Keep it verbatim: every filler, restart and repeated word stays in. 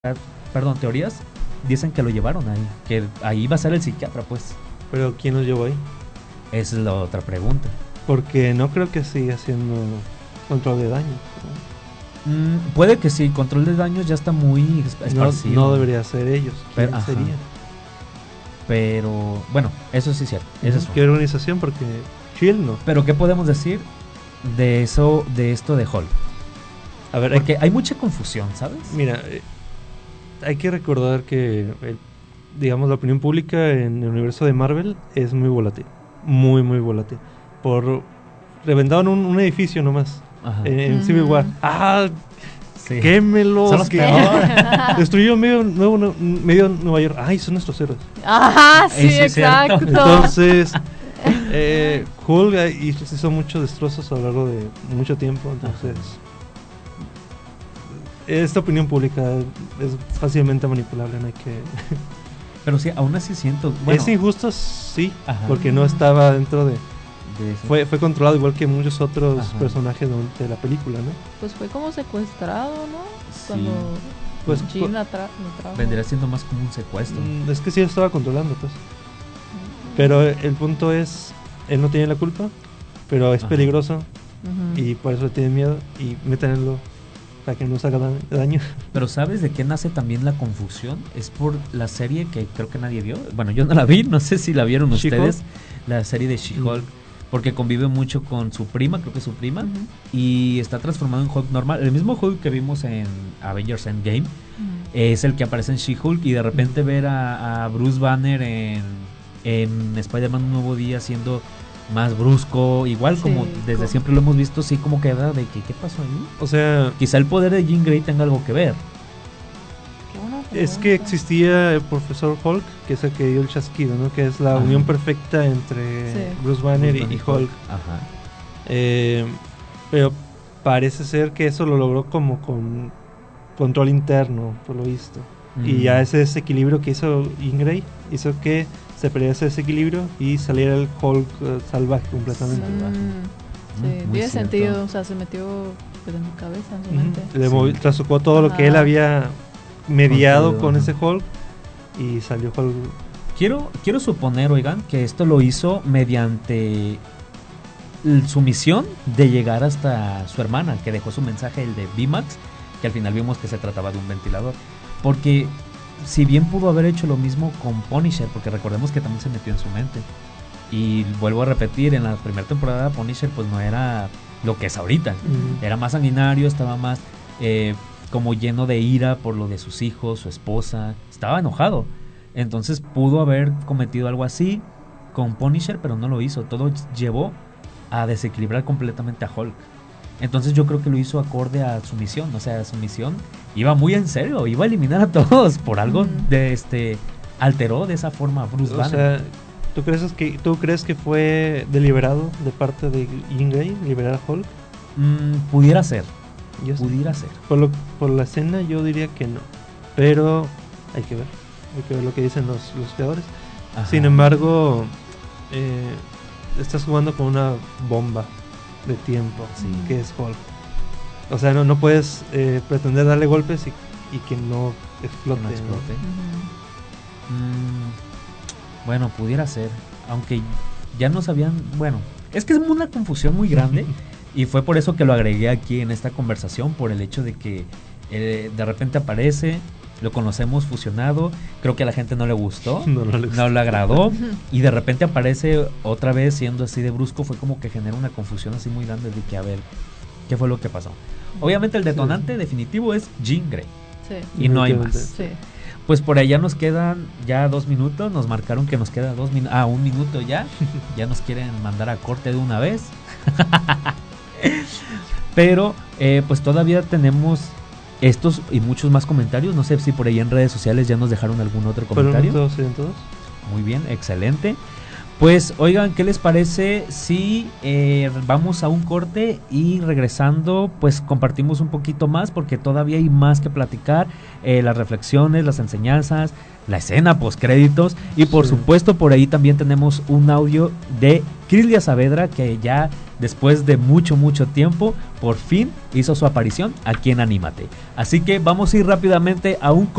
perdón, teorías dicen que lo llevaron ahí, que ahí va a ser el psiquiatra, pues. Pero ¿quién los llevó ahí? Esa es la otra pregunta. Porque no creo que siga haciendo control de daño, ¿no? Mm, puede que sí, control de daños ya está muy esparcido. No, no debería ser ellos. ¿Quién Pero, sería? Pero, bueno, eso sí es cierto. Es eso. ¿Qué organización? Porque Shield no. Pero ¿qué podemos decir de eso, de esto de Hulk? A ver, Porque hay, hay mucha confusión, ¿sabes? Mira, eh, hay que recordar que, el, digamos, la opinión pública en el universo de Marvel es muy volátil. Muy, muy volátil. Por reventaron un, un edificio nomás. Ajá. En, en mm. Civil War. ¡Ah! Sí. ¡Quémelos! Son los que destruyó medio, nuevo, medio Nueva York. ¡Ay, son nuestros héroes! ¡Ajá! Sí, sí, exacto. Entonces, eh, Hulk hizo muchos destrozos a lo largo de mucho tiempo. Entonces, esta opinión pública es fácilmente manipulable. No hay que. Pero sí, aún así siento. Bueno, es injusto, sí, ajá, porque no estaba dentro de. De fue, fue controlado igual que muchos otros ajá. personajes de, de la película, ¿no? Pues fue como secuestrado, ¿no? Sí. Cuando pues Jean la tra- lo trajo. Vendría siendo más como un secuestro. Es que sí lo estaba controlando, pues. Mm. Pero el punto es, él no tiene la culpa, pero es ajá. peligroso uh-huh. y por eso le tiene miedo y métanlo para que no se haga daño. Pero ¿sabes de qué nace también la confusión? Es por la serie que creo que nadie vio. Bueno, yo no la vi, no sé si la vieron ustedes. She-Hulk. La serie de She-Hulk. Uh-huh. Porque convive mucho con su prima, creo que es su prima, uh-huh. y está transformado en Hulk normal. El mismo Hulk que vimos en Avengers Endgame uh-huh. es el que aparece en She-Hulk, y de repente uh-huh. ver a, a Bruce Banner en, en Spider-Man Un Nuevo Día siendo más brusco, igual sí, como desde como... siempre lo hemos visto, sí como queda de que ¿qué pasó ahí? O sea, quizá el poder de Jean Grey tenga algo que ver. Es que existía el profesor Hulk, que es el que dio el chasquido, ¿no? Que es la ajá. unión perfecta entre sí. Bruce Banner Bruce y, y Hulk. Ajá. Eh, pero parece ser que eso lo logró como con control interno, por lo visto. Mm. Y ya ese desequilibrio que hizo Jean Grey hizo que se perdiera ese desequilibrio y saliera el Hulk uh, salvaje completamente. Mm. Sí, mm, tiene sentido, o sea, se metió pues, en su cabeza, en su mm. mente. Le movió, sí. trasocó todo ajá. lo que él había mediado con ese Hulk y salió Hulk. Quiero, quiero suponer, oigan, que esto lo hizo mediante su misión de llegar hasta su hermana, que dejó su mensaje, el de V-Max, que al final vimos que se trataba de un ventilador. Porque si bien pudo haber hecho lo mismo con Punisher, porque recordemos que también se metió en su mente. Y vuelvo a repetir, en la primera temporada Punisher pues no era lo que es ahorita. Uh-huh. Era más sanguinario, estaba más... Eh, como lleno de ira por lo de sus hijos, su esposa, estaba enojado. Entonces pudo haber cometido algo así con Punisher, pero no lo hizo. Todo llevó a desequilibrar completamente a Hulk. Entonces yo creo que lo hizo acorde a su misión. O sea, su misión iba muy en serio, iba a eliminar a todos. Por algo mm. de este alteró de esa forma a Bruce o Banner. Sea, ¿tú crees que tú crees que fue deliberado de parte de Jean Grey liberar a Hulk? Mm, pudiera ser. Yo pudiera sé. ser. Por, lo, por la escena yo diría que no. Pero hay que ver. Hay que ver lo que dicen los, los creadores. Ajá. Sin embargo, eh, estás jugando con una bomba de tiempo, sí. que es Hulk. O sea, no, no puedes eh, pretender darle golpes y, y que no explote. Que no explote. ¿no? Mm, bueno, pudiera ser. Aunque ya no sabían... Bueno, es que es una confusión muy grande. Y fue por eso que lo agregué aquí en esta conversación, por el hecho de que eh, de repente aparece, lo conocemos fusionado, creo que a la gente no le gustó, no, no, le, no le agradó, y de repente aparece otra vez siendo así de brusco, fue como que genera una confusión así muy grande de que, a ver, ¿qué fue lo que pasó? Obviamente el detonante sí. definitivo es Jean Grey, sí. y no hay más. Sí. Pues por allá nos quedan ya dos minutos, nos marcaron que nos queda dos minutos, ah, un minuto ya, ya nos quieren mandar a corte de una vez. Pero eh, pues todavía tenemos estos y muchos más comentarios. No sé si por ahí en redes sociales ya nos dejaron algún otro comentario. ¿Pero no todos, todos? Muy bien, excelente. Pues oigan, ¿qué les parece si eh, vamos a un corte y regresando pues compartimos un poquito más, porque todavía hay más que platicar, eh, las reflexiones, las enseñanzas, la escena postcréditos y por sí. supuesto por ahí también tenemos un audio de Crislia Saavedra, que ya después de mucho mucho tiempo por fin hizo su aparición aquí en Anímate. Así que vamos a ir rápidamente a un corte.